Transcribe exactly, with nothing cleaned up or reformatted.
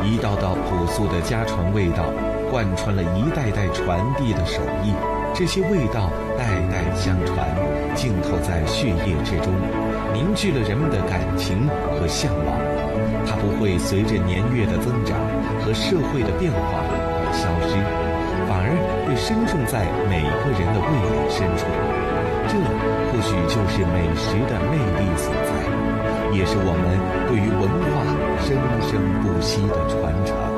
一道道朴素的家传味道，贯穿了一代代传递的手艺。这些味道代代相传，浸透在血液之中，凝聚了人们的感情和向往。它不会随着年月的增长和社会的变化而消失，反而会深种在每个人的味蕾深处。这或许就是美食的魅力所在，也是我们对于文化生生不息的传承。